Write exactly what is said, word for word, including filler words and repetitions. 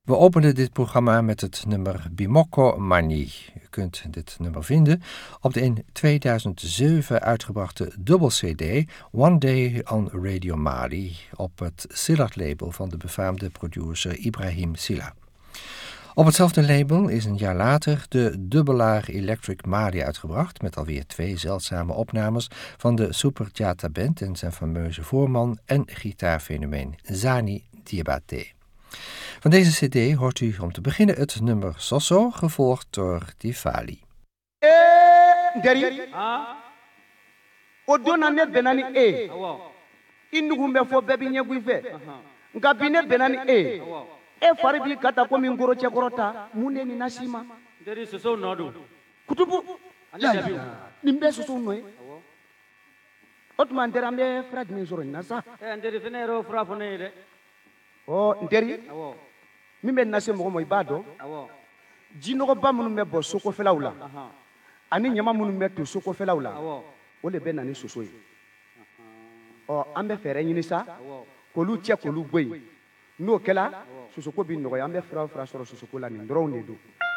We openen dit programma met het nummer Bimoko Mani. U kunt dit nummer vinden op de in tweeduizend zeven uitgebrachte dubbel-cd One Day on Radio Mali op het Sillact-label van de befaamde producer Ibrahim Silla. Op hetzelfde label is een jaar later de dubbelaar Electric Mali uitgebracht met alweer twee zeldzame opnames van de Super Jata Band en zijn fameuze voorman en gitaarfenomeen Zani Diabaté. Van deze cd hoort u om te beginnen het nummer Soso, gevolgd door Tifali. Eh, Nderi. O donna ne benani e. I nugu bɛ fɔ bɛɛ bi ɲɛgu i fɛ. Nka bi ne benani e. E fari b'i ka ta komi ngoro cɛkɔrɔ ta mun de nin na si ma. Nderi soso nɔ don. Kutubu. Nin bɛɛ soso nɔ ye. O tuma Nderi an bɛ fura jumɛn sɔrɔ nin na sa. Ɛ Nderi fɛnɛ yɛrɛ o fura fɔ ne ye dɛ. Ɔ Nderi. Min bɛ na se mɔgɔ ma i b'a dɔn. Jinɔgɔba minnu bɛ bɔ sokofɛlaw la ani ɲama minnu bɛ to sokofɛlaw la o de bɛ na ni soso ye. Ɔ an bɛ fɛɛrɛ ɲini sa k'olu cɛ k'olu bɔ yen n'o kɛla sosoko bɛ nɔgɔya an bɛ fura o fura sɔrɔ sosoko la nin dɔrɔnw de don.